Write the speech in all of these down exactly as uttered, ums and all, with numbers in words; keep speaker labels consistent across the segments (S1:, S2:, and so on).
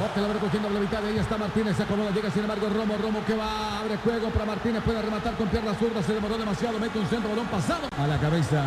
S1: que la va recogiendo a la mitad. Ahí está Martínez, se acomoda, llega sin embargo Romo. Romo que va, abre juego para Martínez, puede rematar con pierna zurda. Se demoró demasiado, mete un centro, balón pasado a la cabeza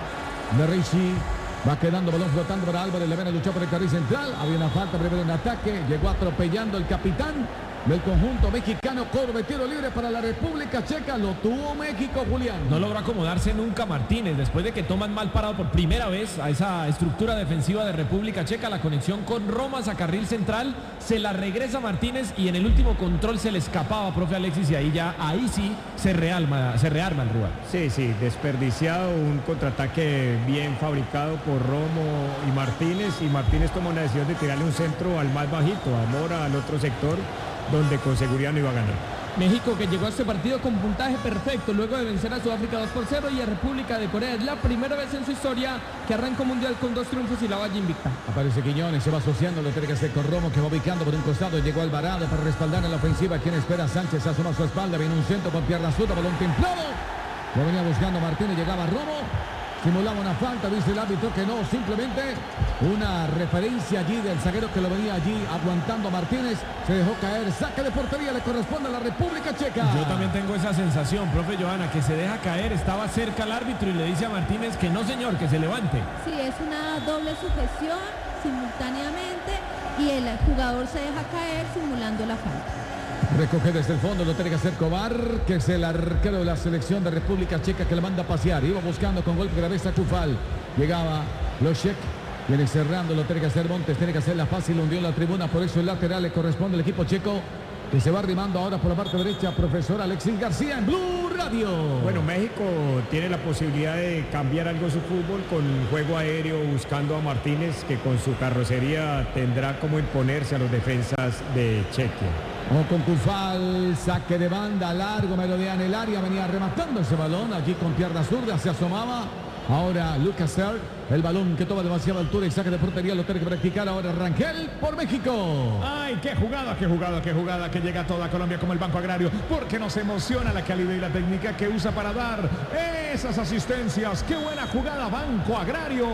S1: de Reishi. Va quedando balón flotando para Álvarez. Le ven a luchar por el carril central. Había una falta primero en ataque. Llegó atropellando el capitán del conjunto mexicano. Corbe, tiro libre para la República Checa. Lo tuvo México, Julián.
S2: No logró acomodarse nunca Martínez. Después de que toman mal parado por primera vez a esa estructura defensiva de República Checa, la conexión con Romas a carril central, se la regresa Martínez y en el último control se le escapaba, profe Alexis, y ahí ya, ahí sí se rearma, se rearma el rival.
S3: Sí, sí, desperdiciado, un contraataque bien fabricado por Romo y Martínez, y Martínez toma una decisión de tirarle un centro al más bajito, a Mora, al otro sector, donde con seguridad no iba a ganar.
S4: México, que llegó a este partido con puntaje perfecto luego de vencer a Sudáfrica dos por cero y a República de Corea. Es la primera vez en su historia que arranca un mundial con dos triunfos y la valla invicta.
S1: Aparece Quiñones, se va asociando, lo tiene que hacer con Romo, que va ubicando por un costado. Llegó Alvarado para respaldar en la ofensiva. Quien espera, Sánchez asoma su espalda, viene un centro con pierna zurda, balón templado. Lo venía buscando Martínez, llegaba Romo. Simulaba una falta, dice el árbitro que no, simplemente una referencia allí del zaguero que lo venía allí aguantando Martínez. Se dejó caer, saque de portería, le corresponde a la República Checa.
S2: Yo también tengo esa sensación, profe Johanna, que se deja caer, estaba cerca al árbitro y le dice a Martínez que no, señor, que se levante.
S5: Sí, es una doble sujeción simultáneamente y el jugador se deja caer simulando la falta.
S1: Recoge desde el fondo, lo tiene que hacer Kovar, que es el arquero de la selección de República Checa, que le manda a pasear. Iba buscando con golpe de cabeza Kufal. Llegaba Loshek, viene cerrando, lo tiene que hacer Montes, tiene que hacerla fácil, hundió en la tribuna, por eso el lateral le corresponde al equipo checo, que se va arrimando ahora por la parte derecha, profesor Alexis García en Blue Radio.
S3: Bueno, México tiene la posibilidad de cambiar algo su fútbol con juego aéreo, buscando a Martínez, que con su carrocería tendrá como imponerse a los defensas de Chequia.
S1: O con Kufal, saque de banda, largo, melodía en el área, venía rematando ese balón, allí con pierna zurda, se asomaba. Ahora Lucas Ser, el balón que toma demasiada altura y saque de portería, lo tiene que practicar ahora Rangel por México.
S6: Ay, qué jugada, qué jugada, qué jugada, que llega a toda Colombia como el Banco Agrario, porque nos emociona la calidad y la técnica que usa para dar esas asistencias. Qué buena jugada, Banco Agrario.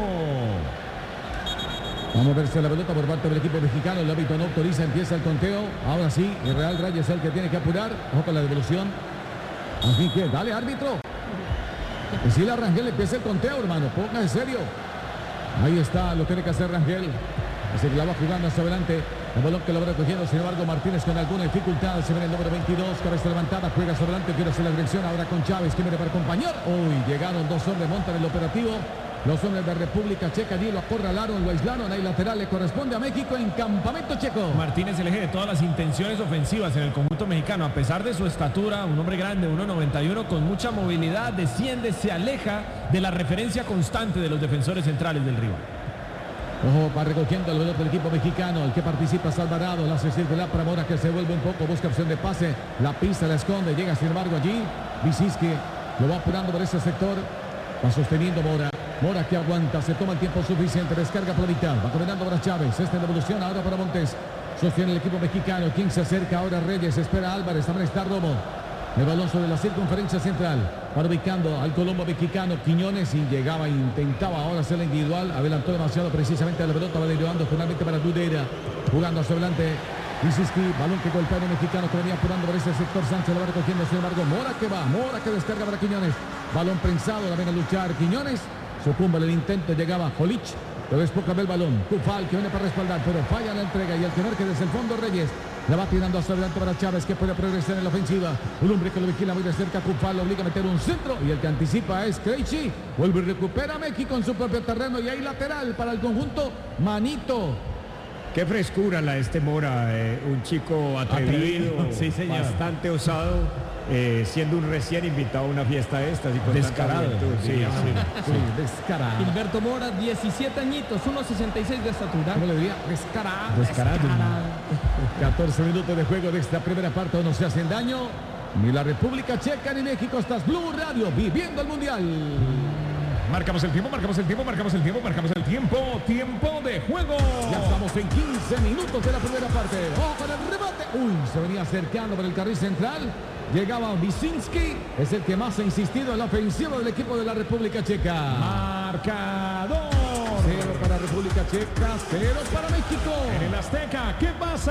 S1: Vamos a verse la pelota por parte del equipo mexicano. El árbitro no autoriza, empieza el conteo. Ahora sí, el Real Rayo es el que tiene que apurar. Ojo con la devolución. Así que, dale, árbitro. Y si la Rangel empieza el conteo, hermano. Ponga en serio. Ahí está, lo tiene que hacer Rangel. Así que la va jugando hacia adelante. El balón que lo va recogiendo, sin embargo, Martínez con alguna dificultad. Se ve el número veintidós, cabeza levantada, juega hacia adelante, quiere hacer la dirección. Ahora con Chávez, que viene para acompañar. Uy, llegaron dos hombres, montan el operativo. Los hombres de República Checa allí lo acorralaron, lo aislaron. Ahí lateral le corresponde a México en campamento checo.
S2: Martínez, el eje de todas las intenciones ofensivas en el conjunto mexicano. A pesar de su estatura, un hombre grande, uno noventa y uno, con mucha movilidad, desciende, se aleja de la referencia constante de los defensores centrales del rival.
S1: Ojo, va recogiendo el balón del equipo mexicano. El que participa es Alvarado. La hace circular para Mora, que se vuelve un poco. Busca opción de pase. La pisa, la esconde. Llega sin embargo allí. Viziski lo va apurando por ese sector. Va sosteniendo Mora. Mora que aguanta. Se toma el tiempo suficiente. Descarga por la mitad. Va caminando para Chávez. Esta devolución ahora para Montes. Sostiene el equipo mexicano. Quien se acerca ahora, Reyes. Espera Álvarez. También está Romo. El balón sobre la circunferencia central. Para ubicando al Colombo mexicano Quiñones, y llegaba, intentaba ahora hacer la individual. Adelantó demasiado precisamente a la pelota. Va derivando finalmente para Dudera. Jugando hacia adelante. Insisti, balón que golpea el mexicano, que venía apurando por ese sector. Sánchez lo va recogiendo, sin embargo, Mora que va. Mora que descarga para Quiñones. Balón prensado, la viene a luchar Quiñones. Sucumbe el intento, llegaba Jolich. Lo despoja el balón. Kufal que viene para respaldar, pero falla la entrega. Y el tener que desde el fondo Reyes la va tirando hacia adelante para Chávez, que puede progresar en la ofensiva. Un hombre que lo vigila muy de cerca. Kufal lo obliga a meter un centro. Y el que anticipa es Krejci. Vuelve y recupera a México en su propio terreno. Y hay lateral para el conjunto Manito.
S3: Qué frescura la de este Mora, eh, un chico atrevido,
S2: atrevido. Sí, señor.
S3: Bastante osado, eh, siendo un recién invitado a una fiesta de estas. Y con
S2: descarado.
S3: Sí, sí, sí,
S1: sí, descarado.
S4: Gilberto Mora, diecisiete añitos, uno sesenta y seis de estatura.
S1: ¿Cómo le diría? Descarado.
S4: Descarado.
S1: catorce minutos de juego de esta primera parte, no se hacen daño. Ni la República Checa ni México. Estás Blue Radio, viviendo el Mundial.
S6: Marcamos el tiempo, marcamos el tiempo, marcamos el tiempo, marcamos el tiempo. Tiempo de juego.
S1: Ya estamos en quince minutos de la primera parte. ¡Ojo con el remate! Uy, se venía acercando por el carril central. Llegaba Vizinski. Es el que más ha insistido en la ofensiva del equipo de la República Checa.
S6: Marcador.
S1: Cero para República Checa, cero para México.
S6: En el Azteca, ¿qué pasa?